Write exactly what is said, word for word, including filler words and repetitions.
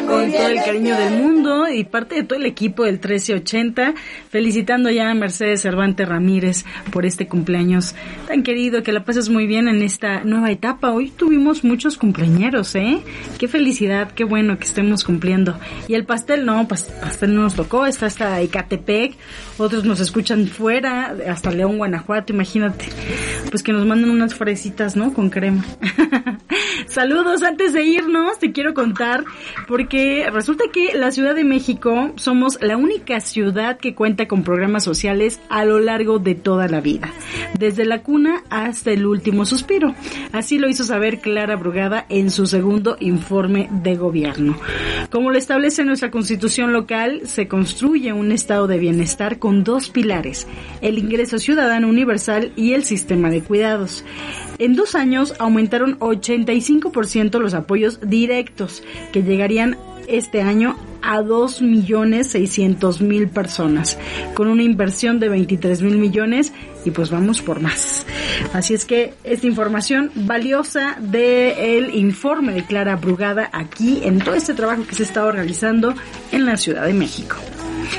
con todo el cariño del mundo y parte de todo el equipo del trece ochenta, felicitando ya a Mercedes Cervantes Ramírez por este cumpleaños tan querido, que la pases muy bien en esta nueva etapa. Hoy tuvimos muchos cumpleañeros, ¿eh? Qué felicidad, qué bueno que estemos cumpliendo. Y el pastel, no, pas- pastel no nos tocó, está hasta Ecatepec, otros nos escuchan fuera, hasta León, Guanajuato, imagínate, pues que nos manden unas fresitas, ¿no? Con crema. Saludos, antes de irnos te quiero contar, porque resulta que la Ciudad de México somos la única ciudad que cuenta con programas sociales a lo largo de toda la vida, desde la cuna hasta el último suspiro. Así lo hizo saber Clara Brugada en su segundo informe de gobierno. Como lo establece nuestra Constitución local, se construye un estado de bienestar con dos pilares: el ingreso ciudadano universal y el sistema de cuidados. En dos años aumentaron ochenta y cinco por ciento los apoyos directos, que llegarían este año a dos millones seiscientos mil personas, con una inversión de veintitrés mil millones, y pues vamos por más. Así es que esta información valiosa del informe de Clara Brugada aquí en todo este trabajo que se está realizando en la Ciudad de México.